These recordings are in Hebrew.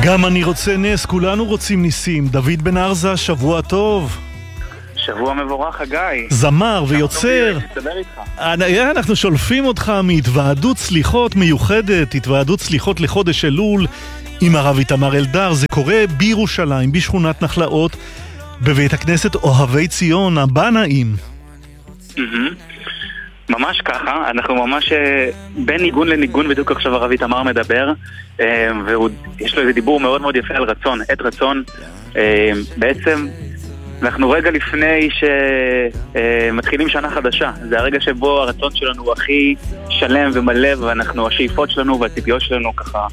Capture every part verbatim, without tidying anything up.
גם אני רוצה נס, כולנו רוצים ניסים. דוד בן ארזה, שבוע טוב. שבוע מבורך, חגי. זמר ויוצר. אנחנו שולפים אותך מהתוועדות סליחות מיוחדת, התוועדות סליחות לחודש אלול עם הרב איתמר אלדר. זה קורה בירושלים, בשכונת נחלאות, בבית הכנסת אוהבי ציון. הבא נעים. ממש ככה, אנחנו ממש בין ניגון לניגון. בדיוק עכשיו הרב איתמר מדבר, ויש לו איזה דיבור מאוד מאוד יפה על רצון, עת רצון. בעצם אנחנו רגע לפני שמתחילים שנה חדשה. זה הרגע שבו הרצון שלנו הוא הכי שלם ומלא, ואנחנו, השאיפות שלנו והציפיות שלנו ככה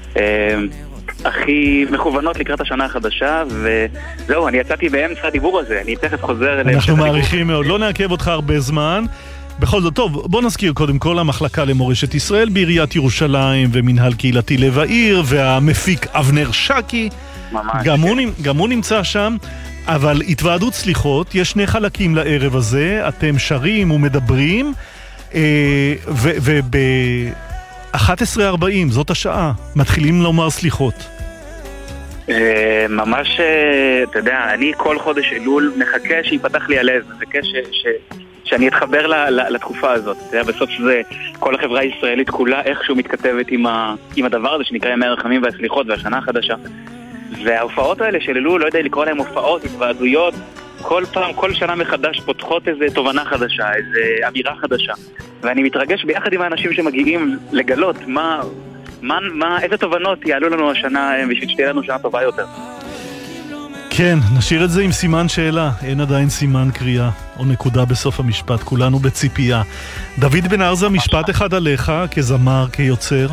הכי מכוונות לקראת השנה החדשה. וזהו, אני יצאתי באמצע הדיבור הזה, אני תכף חוזר אליהם. אנחנו מעריכים מאוד, לא נעכב אותך הרבה זמן. בכל זאת, טוב, בוא נזכיר קודם כל המחלקה למורשת ישראל בעיריית ירושלים ומנהל קהילתי לב העיר, והמפיק אבנר שקי, גם הוא, גם הוא נמצא שם. אבל התוועדות סליחות, יש שני חלקים לערב הזה, אתם שרים ומדברים, וב-אחת עשרה ארבעים, זאת השעה, מתחילים לומר סליחות. ממש, אתה יודע, אני כל חודש אלול מחכה שיפתח לי הלב, מחכה ש... שאני אתחבר לתקופה הזאת. זה היה בסוף שזה, כל החברה הישראלית כולה איכשהו מתכתבת עם, ה, עם הדבר הזה שנקרא ימי הרחמים והסליחות והשנה החדשה. וההופעות האלה של אלול, לא יודע לקרוא להם הופעות, התוועדויות, כל פעם, כל שנה מחדש פותחות איזו תובנה חדשה, איזו אמירה חדשה. ואני מתרגש ביחד עם האנשים שמגיעים לגלות מה, מה, מה, איזה תובנות יעלו לנו השנה בשביל שתהיה לנו שנה טובה יותר. כן, נשאיר את זה עם סימן שאלה, אין עדיין סימן קריאה או נקודה בסוף המשפט, כולנו בציפייה. דוד בן ארזה, משפט אחד עליך כזמר, כיוצר.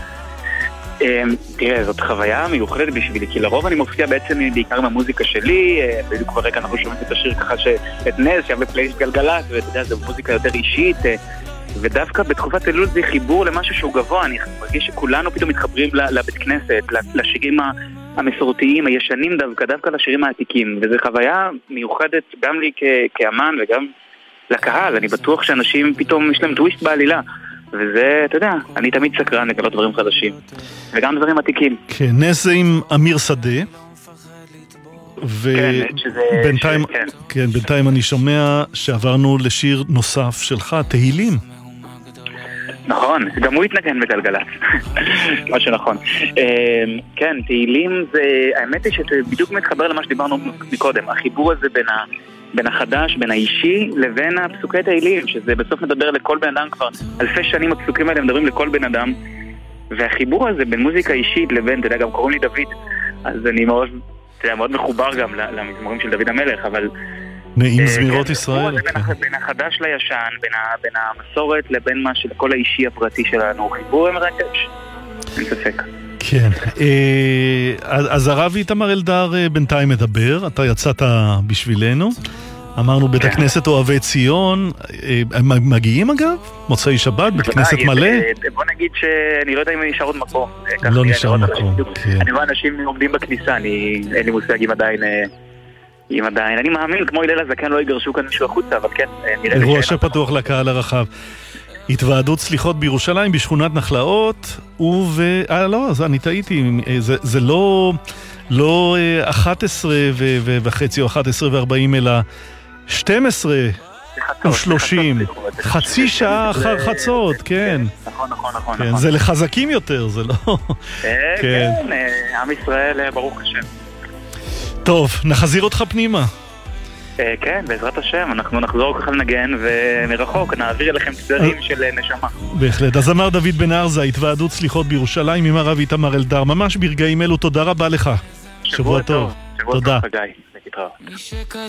תראה, זאת חוויה מיוחדת בשבילי, כי לרוב אני מופיע בעצם בעיקר עם המוזיקה שלי, בדיוק ברקע אנחנו שומעים את השיר ככה שאת נס, שווה פלייסט גלגלת, ואתה יודע, זו מוזיקה יותר אישית, ודווקא בתקופת אלול זה חיבור למשהו שהוא גבוה. אני מרגיש שכולנו פתאום מתחברים לבית כנסת, לשירים המסורתיים, הישנים דווקא, דווקא לשירים העתיקים, וזו חוויה מיוחדת גם לי כאמן וגם לקהל. אני בטוח שאנשים פתאום יש להם טוויסט בעלילה, וזה, אתה יודע, אני תמיד סקרן לגלות דברים חדשים וגם דברים עתיקים. כן, נס זה עם אמיר שדה, ובינתיים כן, כן, בינתיים אני שומע שעברנו לשיר נוסף שלך, תהילים. נכון, גם הוא התנגן בגלגלת. מה שנכון. כן, תהילים זה, האמת היא שזה בדיוק מתחבר למה שדיברנו מקודם, החיבור הזה בין ה בין החדש, בין האישי, לבין הפסוקי תהילים, שזה בסוף מדבר לכל בן אדם. כבר אלפי שנים הפסוקים האלה מדברים לכל בן אדם, והחיבור הזה בין מוזיקה אישית לבין, אתה יודע, גם קוראים לי דוד, אז אני מאוד, אתה יודע, מאוד מחובר גם למזמורים של דוד המלך, אבל נעים זמירות ישראל. בין החדש לישן, בין המסורת לבין מה של כל האישי הפרטי שלנו, חיבור מרגש, אין ספק. כן, אז הרב איתמר אלדר בינתיים מדבר, אתה יצאת בשבילנו, אמרנו בית הכנסת אוהבי ציון, מגיעים אגב? מוצאי שבת, בית כנסת מלא? בוא נגיד שאני לא יודע אם נשאר עוד מקום. לא נשאר מקום, כן. אני רואה אנשים עומדים בכניסה, אין לי מושג אם עדיין, אם עדיין, אני מאמין כמו הלל הזקן לא יגרשו כאן מישהו החוצה, אבל כן. אירוע שפתוח לקהל הרחב. התוועדות סליחות בירושלים בשכונת נחלאות, וב... אה, לא, אז אני טעיתי, זה, זה לא, לא אחת עשרה וחצי או אחת עשרה וארבעים, אלא שתים עשרה ושלושים, חצי שעה אחר חצות, כן. נכון, נכון, נכון. כן, זה לחזקים יותר, זה לא... כן, עם ישראל ברוך השם. טוב, נחזיר אותך פנימה. כן, בעזרת השם, אנחנו נחזור ככה לנגן ומרחוק נעביר אליכם צדרים של נשמה. בהחלט. אז אמר דוד בן ארזה, התוועדות סליחות בירושלים עם הרב איתמר אלדר, ממש ברגעים אלו. תודה רבה לך. שבוע טוב. שבוע טוב, חגי.